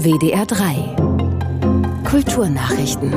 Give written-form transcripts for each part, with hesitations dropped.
WDR 3 Kulturnachrichten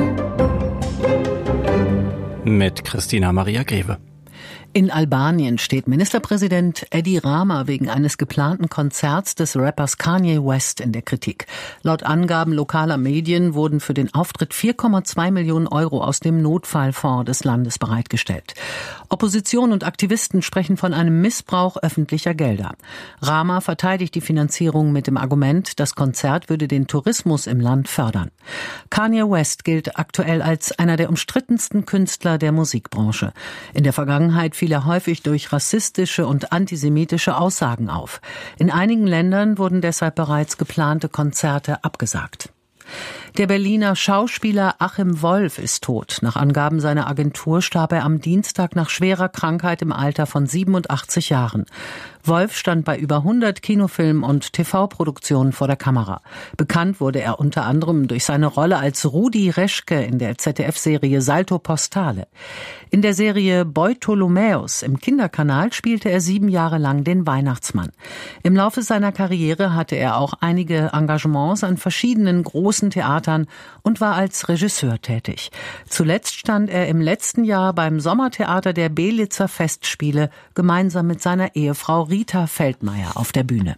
mit Christina Maria Greve. In Albanien steht Ministerpräsident Edi Rama wegen eines geplanten Konzerts des Rappers Kanye West in der Kritik. Laut Angaben lokaler Medien wurden für den Auftritt 4,2 Millionen Euro aus dem Notfallfonds des Landes bereitgestellt. Opposition und Aktivisten sprechen von einem Missbrauch öffentlicher Gelder. Rama verteidigt die Finanzierung mit dem Argument, das Konzert würde den Tourismus im Land fördern. Kanye West gilt aktuell als einer der umstrittensten Künstler der Musikbranche. In der Vergangenheit fiel er häufig durch rassistische und antisemitische Aussagen auf. In einigen Ländern wurden deshalb bereits geplante Konzerte abgesagt. Der Berliner Schauspieler Achim Wolf ist tot. Nach Angaben seiner Agentur starb er am Dienstag nach schwerer Krankheit im Alter von 87 Jahren. Wolf stand bei über 100 Kinofilmen und TV-Produktionen vor der Kamera. Bekannt wurde er unter anderem durch seine Rolle als Rudi Reschke in der ZDF-Serie Salto Postale. In der Serie Beutolomäus im Kinderkanal spielte er 7 Jahre lang den Weihnachtsmann. Im Laufe seiner Karriere hatte er auch einige Engagements an verschiedenen großen Theatern und war als Regisseur tätig. Zuletzt stand er im letzten Jahr beim Sommertheater der Belitzer Festspiele gemeinsam mit seiner Ehefrau Rita Feldmeier auf der Bühne.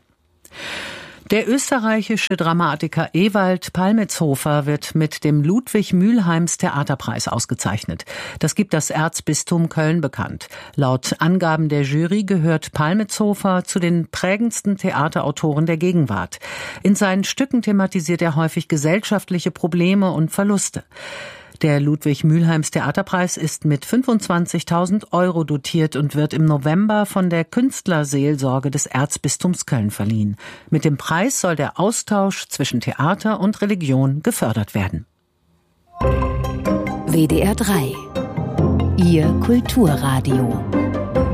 Der österreichische Dramatiker Ewald Palmitzhofer wird mit dem Ludwig-Mühlheims Theaterpreis ausgezeichnet. Das gibt das Erzbistum Köln bekannt. Laut Angaben der Jury gehört Palmitzhofer zu den prägendsten Theaterautoren der Gegenwart. In seinen Stücken thematisiert er häufig gesellschaftliche Probleme und Verluste. Der Ludwig-Mühlheims Theaterpreis ist mit 25.000 Euro dotiert und wird im November von der Künstlerseelsorge des Erzbistums Köln verliehen. Mit dem Preis soll der Austausch zwischen Theater und Religion gefördert werden. WDR 3 Ihr Kulturradio.